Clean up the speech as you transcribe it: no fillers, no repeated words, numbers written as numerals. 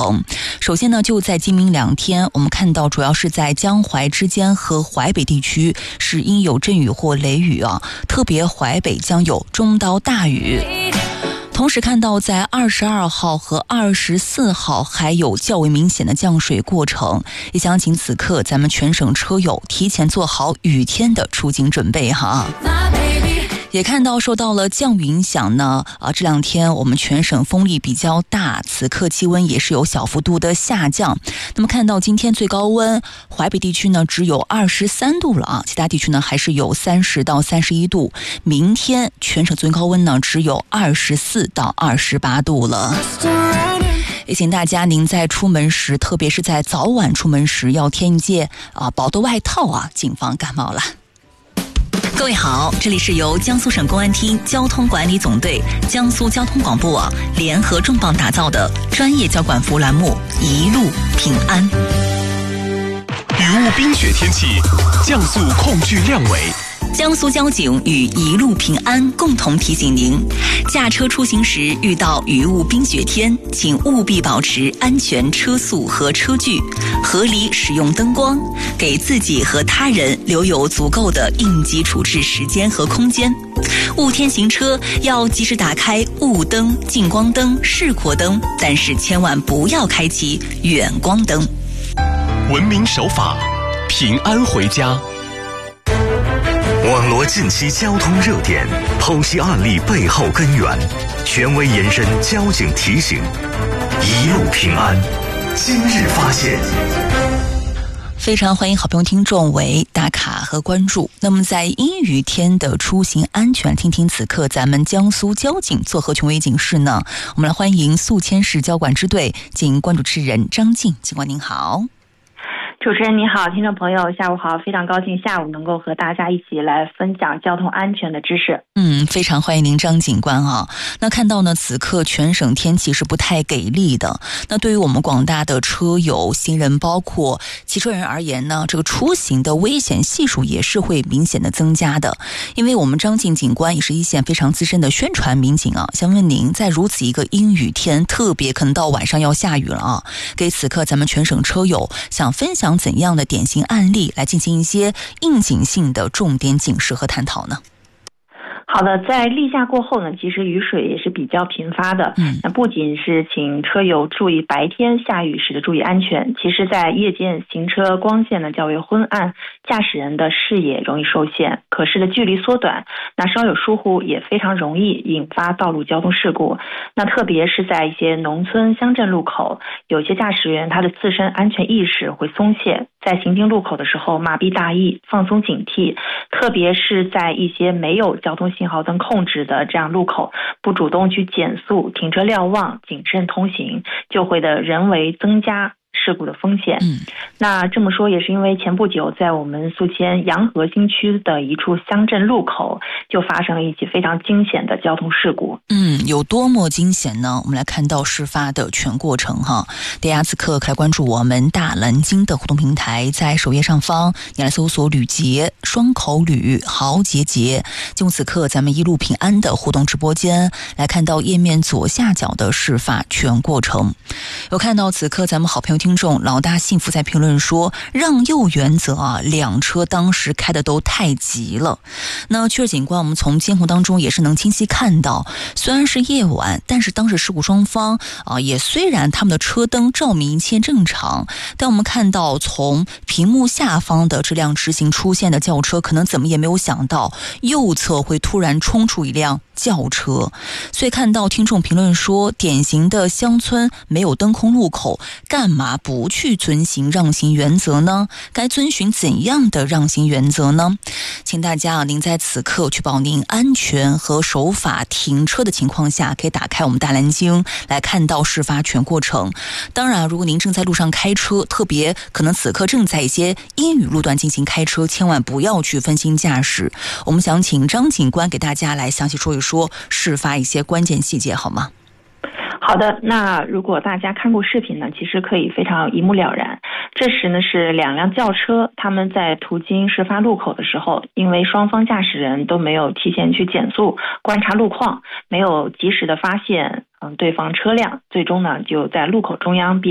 程。首先呢，就在今明两天，我们看到主要是在江淮之间和淮北地区是应有阵雨或雷雨啊，特别淮北将有中到大雨。同时看到在22号和24号还有较为明显的降水过程，也想请此刻咱们全省车友提前做好雨天的出行准备哈。也看到受到了降雨影响呢，这两天我们全省风力比较大，此刻气温也是有小幅度的下降。那么看到今天最高温，淮北地区呢只有23度了啊，其他地区呢还是有30到31度。明天全省最高温呢只有24到28度了。也请大家您在出门时，特别是在早晚出门时，要添一件薄的外套啊，谨防感冒了。各位好，这里是由江苏省公安厅交通管理总队、江苏交通广播网联合重磅打造的专业交管服务栏目《一路平安》。 雨雾冰雪天气，降速控制量为。 江苏交警与一路平安共同提醒您，驾车出行时遇到雨雾冰雪天，请务必保持安全车速和车距，合理使用灯光，给自己和他人留有足够的应急处置时间和空间。雾天行车要及时打开雾灯、近光灯、示廓灯，但是千万不要开启远光灯。 文明守法，平安回家。 网罗近期交通热点，剖析案例背后根源，权威延伸交警提醒，一路平安。今日发现。 非常欢迎好朋友听众为打卡和关注。那么在阴雨天的出行安全，听听此刻咱们江苏交警作何权威警示呢？我们来欢迎宿迁市交管支队警关主持人张静。警官您好。 主持人你好，听众朋友下午好，非常高兴下午能够和大家一起来分享交通安全的知识。 非常欢迎您张警官啊。那看到呢，此刻全省天气是不太给力的。那对于我们广大的车友、行人，包括骑车人而言呢，这个出行的危险系数也是会明显的增加的。因为我们张静警官也是一线非常资深的宣传民警啊，想问您，在如此一个阴雨天，特别可能到晚上要下雨了啊，给此刻咱们全省车友想分享怎样的典型案例来进行一些应景性的重点警示和探讨呢？ 好的，在立夏过后呢，其实雨水也是比较频发的。那不仅是请车友注意白天下雨时的注意安全，其实在夜间行车光线呢较为昏暗，驾驶人的视野容易受限，可视的距离缩短，那稍有疏忽也非常容易引发道路交通事故。那特别是在一些农村乡镇路口，有些驾驶员他的自身安全意识会松懈，在行经路口的时候麻痹大意，放松警惕，特别是在一些没有交通信号灯控制的这样路口，不主动去减速、停车瞭望、谨慎通行，就会的人为增加事故的风险。那这么说也是因为前不久在我们宿迁洋河新区的一处乡镇路口就发生了一起非常惊险的交通事故。 有多么惊险呢？我们来看到事发的全过程哈。大家此刻可以关注我们大蓝鲸的互动平台，在首页上方你来搜索吕杰、双口吕、豪杰杰，就此刻咱们一路平安的互动直播间来看到页面左下角的事发全过程。有看到此刻咱们好朋友听众老大幸福在评论说，让右原则啊，两车当时开的都太急了。那确实警官我们从监控当中也是能清晰看到，虽然是夜晚，但是当时事故双方也虽然他们的车灯照明一切正常，但我们看到从屏幕下方的这辆直行出现的轿车，可能怎么也没有想到右侧会突然冲出一辆轿车。所以看到听众评论说，典型的乡村没有灯控路口，干嘛不去遵行让行原则呢？该遵循怎样的让行原则呢？请大家您在此刻确保您安全和守法停车的情况下，可以打开我们大蓝鲸来看到事发全过程。当然如果您正在路上开车，特别可能此刻正在一些阴雨路段进行开车，千万不要去分心驾驶。我们想请张警官给大家来详细说一说事发一些关键细节好吗？ 好的，那如果大家看过视频呢，其实可以非常一目了然。这时呢是两辆轿车，他们在途经事发路口的时候，因为双方驾驶人都没有提前去减速观察路况，没有及时的发现对方车辆，最终呢就在路口中央